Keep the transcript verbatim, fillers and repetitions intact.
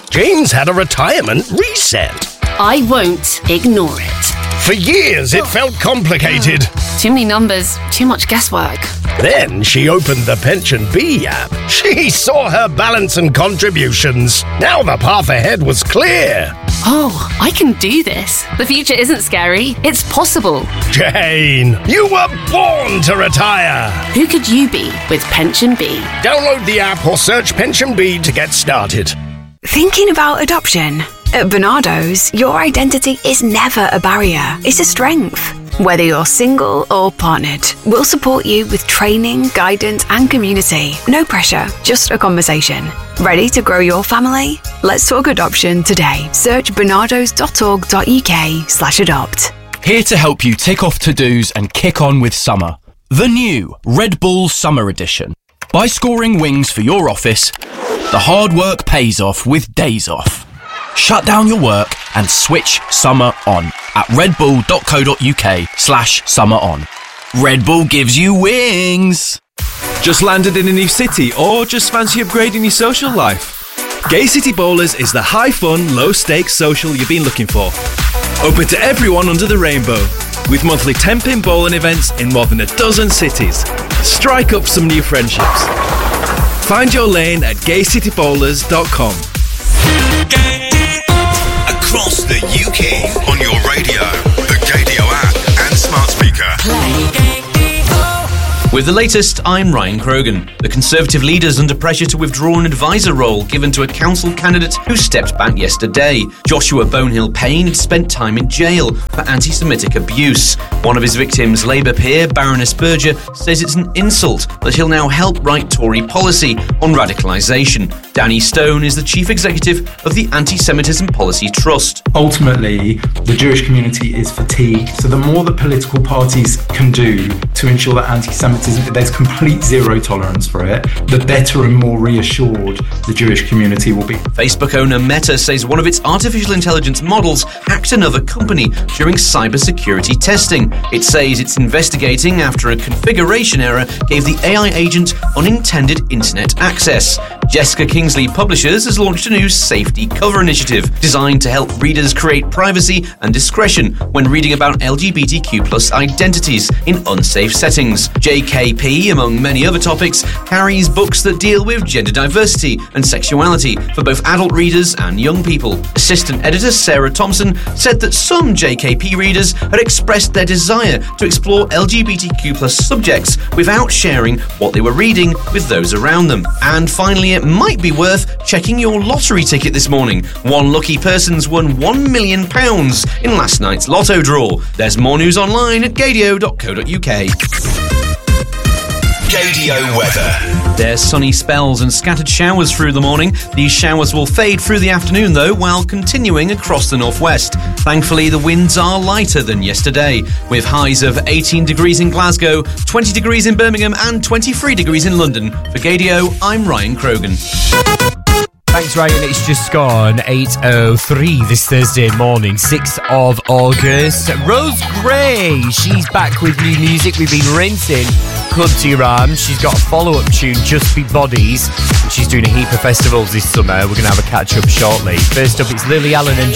Jane's had a retirement reset. I won't ignore it. For years, it felt complicated. Too many numbers, too much guesswork. Then she opened the Pension Bee app. She saw her balance and contributions. Now the path ahead was clear. Oh, I can do this. The future isn't scary. It's possible. Jane, you were born to retire. Who could you be with Pension Bee? Download the app or search Pension Bee to get started. Thinking about adoption? At Bernardo's, your identity is never a barrier. It's a strength. Whether you're single or partnered, we'll support you with training, guidance, and community. No pressure, just a conversation. Ready to grow your family? Let's talk adoption today. Search bernardos.org.uk slash adopt. Here to help you tick off to-dos and kick on with summer. The new Red Bull Summer Edition. By scoring wings for your office, the hard work pays off with days off. Shut down your work and switch summer on at redbull.co.uk slash summer on. Red Bull gives you wings. Just landed in a new city or just fancy upgrading your social life? Gay City Bowlers is the high-fun, low-stakes social you've been looking for. Open to everyone under the rainbow, with monthly ten-pin bowling events in more than a dozen cities. Strike up some new friendships. Find your lane at gay city bowlers dot com. Across the U K, on your radio, the Gadio app and smart speaker. Play. With the latest, I'm Ryan Krogan. The Conservative leader's under pressure to withdraw an advisor role given to a council candidate who stepped back yesterday. Joshua Bonehill Payne had spent time in jail for anti-Semitic abuse. One of his victims, Labour peer Baroness Berger, says it's an insult that he'll now help write Tory policy on radicalisation. Danny Stone is the chief executive of the Anti-Semitism Policy Trust. Ultimately, the Jewish community is fatigued, so the more that political parties can do to ensure that anti-Semitism, there's complete zero tolerance for it, the better and more reassured the Jewish community will be. Facebook owner Meta says one of its artificial intelligence models hacked another company during cybersecurity testing. It says it's investigating after a configuration error gave the A I agent unintended internet access. Jessica Kingsley Publishers has launched a new safety cover initiative designed to help readers create privacy and discretion when reading about L G B T Q plus identities in unsafe settings. J K P, among many other topics, carries books that deal with gender diversity and sexuality for both adult readers and young people. Assistant editor Sarah Thompson said that some J K P readers had expressed their desire to explore L G B T Q plus subjects without sharing what they were reading with those around them. And finally, it might be worth checking your lottery ticket this morning. One lucky person's won one million pounds in last night's lotto draw. There's more news online at gadio dot co dot uk. Gadio weather. There's sunny spells and scattered showers through the morning. These showers will fade through the afternoon though, while continuing across the northwest. Thankfully, the winds are lighter than yesterday, with highs of eighteen degrees in Glasgow, twenty degrees in Birmingham and twenty-three degrees in London. For Gadio, I'm Ryan Krogan. Thanks, Ryan. It's just gone eight oh three this Thursday morning, sixth of August. Rose Gray, she's back with new music. We've been rinsing Club Tiran. She's got a follow-up tune, Just Be Bodies. She's doing a heap of festivals this summer. We're going to have a catch-up shortly. First up, it's Lily Allen and